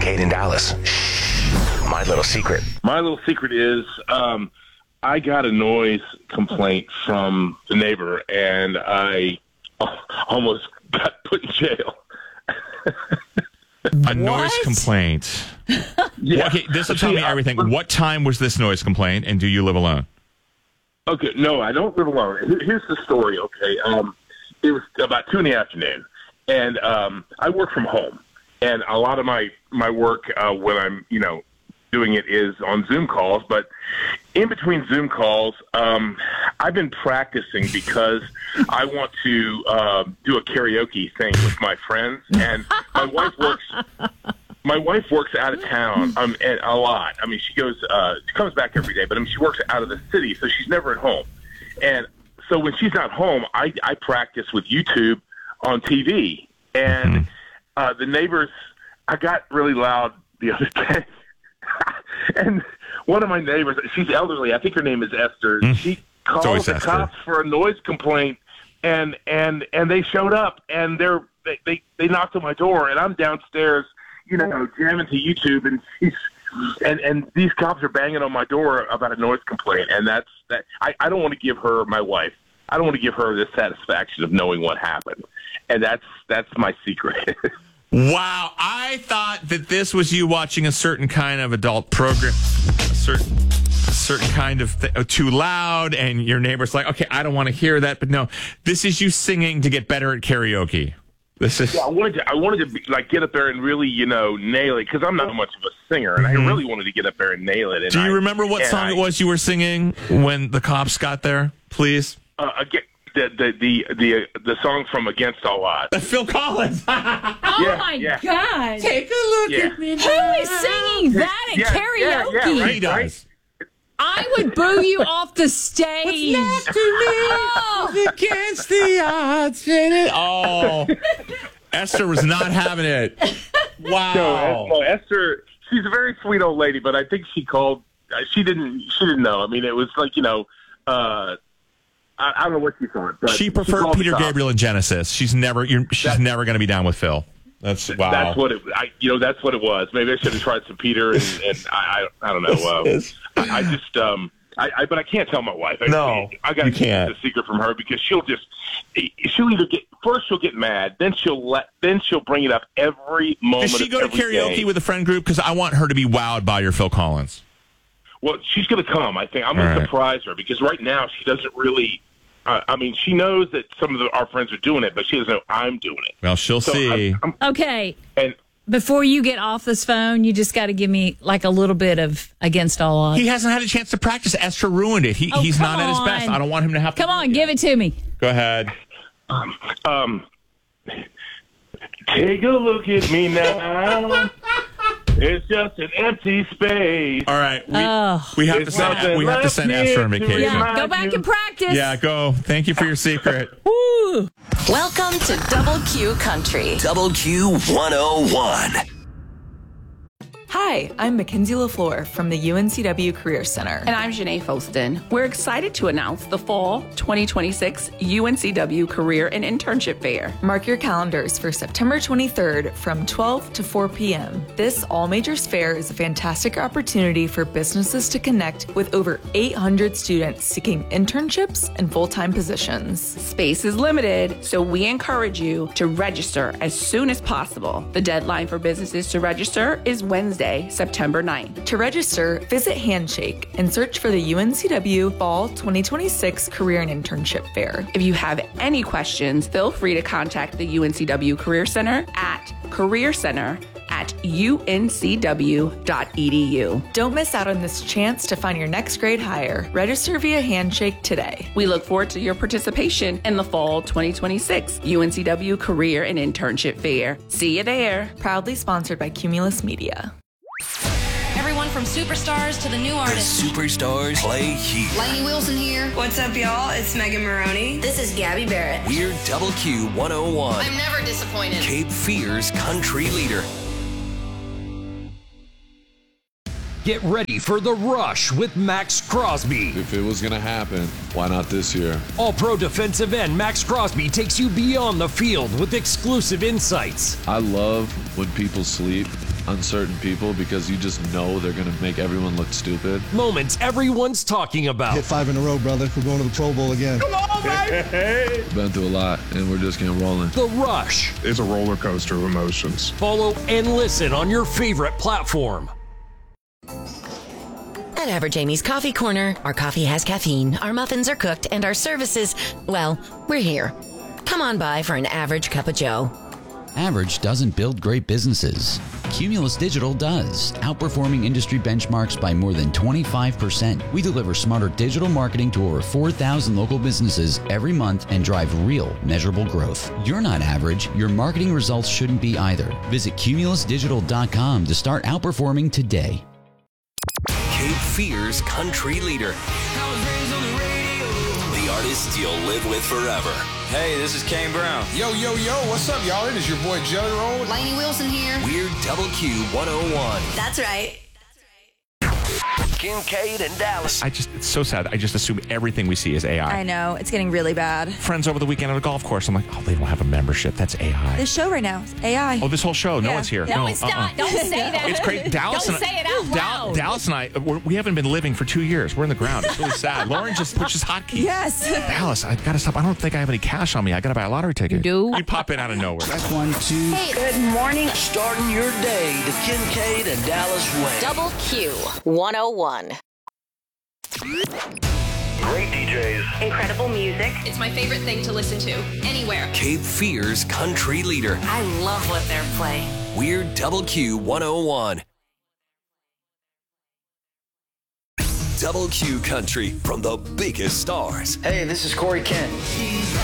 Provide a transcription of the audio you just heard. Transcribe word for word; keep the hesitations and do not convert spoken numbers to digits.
Hayden Dallas. Shh. My little secret. My little secret is um, I got a noise complaint from the neighbor, and I almost got put in jail. A noise complaint. Yeah. Okay, this will tell See, me everything. What time was this noise complaint, and do you live alone? Okay, no, I don't live alone. Here's the story, okay? Um, it was about two in the afternoon, and um, I work from home, and a lot of my, my work uh, when I'm, you know, doing it is on Zoom calls, but in between Zoom calls, um, I've been practicing because I want to uh, do a karaoke thing with my friends, and my wife works. My wife works out of town um, and a lot. I mean, she goes, uh, she comes back every day, but I mean, she works out of the city, so she's never at home. And so when she's not home, I, I practice with YouTube on T V. And mm-hmm. uh, the neighbors, I got really loud the other day. And one of my neighbors, she's elderly. I think her name is Esther. Mm. She called the Esther. cops for a noise complaint, and and and they showed up, and they're they, they they knocked on my door, and I'm downstairs, you know, jamming to YouTube, and she's and and these cops are banging on my door about a noise complaint, and that's that. I, I don't want to give her, my wife, I don't want to give her the satisfaction of knowing what happened, and that's that's my secret. Wow, I thought that this was you watching a certain kind of adult program, a certain, a certain kind of th- too loud, and your neighbor's like, okay, I don't want to hear that, but no, this is you singing to get better at karaoke. This is. Yeah, I wanted to, I wanted to be, like get up there and really, you know, nail it, because I'm not much of a singer, and mm-hmm. I really wanted to get up there and nail it. And Do you I, remember what song I, it was you were singing when the cops got there? Please. Uh, again. The the the the the song from Against All Odds. Phil Collins. Oh yeah, my yeah. God! Take a look yeah. at me. Who is singing that at yeah, karaoke? Yeah, yeah, right, he does. Right? I would boo you off the stage. What's left to me oh. against the odds. Oh, Esther was not having it. Wow. No, no, Esther. She's a very sweet old lady, but I think she called. Uh, she didn't. She didn't know. I mean, it was like you know. Uh, I don't know what she thought. But she preferred she Peter Gabriel and Genesis. She's never. You're, she's that's, never going to be down with Phil. That's wow. That's what it. I, you know, that's what it was. Maybe I should have tried some Peter, and, and I, I, I don't know. Uh, I, I just, um, I, I, but I can't tell my wife. I, no, I got to keep the secret from her because she'll just, she'll either get first she'll get mad, then she'll let, then she'll bring it up every moment. Does she go to karaoke day. with a friend group? Because I want her to be wowed by your Phil Collins. Well, she's going to come. I think I'm going right. to surprise her because right now she doesn't really. Uh, I mean, she knows that some of the, our friends are doing it, but she doesn't know I'm doing it. Well, she'll so see. I'm, I'm, okay. And before you get off this phone, you just got to give me like a little bit of Against All Odds. He hasn't had a chance to practice. Esther ruined it. He, oh, he's not on. at his best. I don't want him to have to. Come on, give it to me. Go ahead. Um, um, take a look at me now. It's just an empty space. All right, we, oh. we have to send we have to send Esther on vacation. Yeah, go back and practice. Yeah, go. Thank you for your secret. Woo. Welcome to Double Q Country. Double Q one oh one. Hi, I'm Mackenzie LaFleur from the U N C W Career Center. And I'm Janae Foston. We're excited to announce the Fall twenty twenty-six U N C W Career and Internship Fair. Mark your calendars for September twenty-third from twelve to four p.m. This all-majors fair is a fantastic opportunity for businesses to connect with over eight hundred students seeking internships and full-time positions. Space is limited, so we encourage you to register as soon as possible. The deadline for businesses to register is Wednesday, September ninth. To register, visit Handshake and search for the U N C W Fall twenty twenty-six Career and Internship Fair. If you have any questions, feel free to contact the U N C W Career Center at Career Center at U N C W dot E D U. Don't miss out on this chance to find your next grade hire. Register via Handshake today. We look forward to your participation in the Fall twenty twenty-six U N C W Career and Internship Fair. See you there. Proudly sponsored by Cumulus Media. Everyone from superstars to the new artists. Superstars play here. Lainey Wilson here. What's up, y'all? It's Megan Maroney. This is Gabby Barrett. We're Double Q one oh one. I'm never disappointed. Cape Fear's country leader. Get ready for the rush with Max Crosby. If it was going to happen, why not this year? All-pro defensive end Max Crosby takes you beyond the field with exclusive insights. I love when people sleep uncertain people because you just know they're going to make everyone look stupid. Moments everyone's talking about. Hit five in a row, brother. We're going to the Pro Bowl again. Come on, baby! Been through a lot, and we're just getting rolling. The Rush. It's a roller coaster of emotions. Follow and listen on your favorite platform. At Average Amy's Coffee Corner, our coffee has caffeine, our muffins are cooked, and our services, well, we're here. Come on by for an average cup of joe. Average doesn't build great businesses. Cumulus Digital does, outperforming industry benchmarks by more than twenty-five percent. We deliver smarter digital marketing to over four thousand local businesses every month and drive real, measurable growth. You're not average. Your marketing results shouldn't be either. Visit cumulus digital dot com to start outperforming today. Cape Fear's country leader. The artist you'll live with forever. Hey, this is Kane Brown. Yo, yo, yo, what's up, y'all? It is your boy Jelly Roll. Lainey Wilson here. Weird Double Q one oh one. That's right. Kincaid and Dallas. I just, it's so sad. I just assume everything we see is A I. I know. It's getting really bad. Friends over the weekend at a golf course. I'm like, oh, they don't have a membership. That's A I. This show right now is A I. Oh, this whole show. No Yeah. one's here. No, it's uh-uh. not. Don't say that. It's crazy. Dallas Don't and say it out Dal- loud. Dallas and I, we're, we haven't been living for two years. We're in the ground. It's really sad. Lauren just pushes hotkeys. Yes. Dallas, I gotta stop. I don't think I have any cash on me. I gotta buy a lottery ticket. You do? We pop in out of nowhere. That's one, two. Hey, Good morning. Starting your day the Kincaid and Dallas way. Double Q one oh one. Great D Js. Incredible music. It's my favorite thing to listen to anywhere. Cape Fear's country leader. I love what they're playing. Weird Double Q one oh one. Double Q country from the biggest stars. Hey, this is Corey Kent.